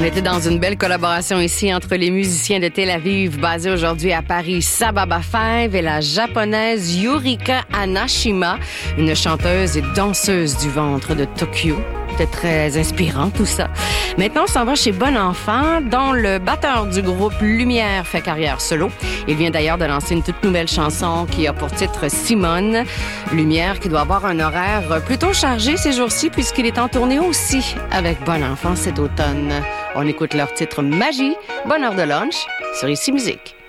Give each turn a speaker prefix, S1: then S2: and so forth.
S1: était dans une belle collaboration ici entre les musiciens de Tel Aviv, basés aujourd'hui à Paris, Sababa Five, et la japonaise Yurika Hanashima, une chanteuse et danseuse du ventre de Tokyo. C'était très inspirant, tout ça. Maintenant, on s'en va chez Bon Enfant, dont le batteur du groupe Lumière fait carrière solo. Il vient d'ailleurs de lancer une toute nouvelle chanson qui a pour titre Simone. Lumière qui doit avoir un horaire plutôt chargé ces jours-ci puisqu'il est en tournée aussi avec Bon Enfant cet automne. On écoute leur titre Magie, bonne heure de lunch sur Ici Musique.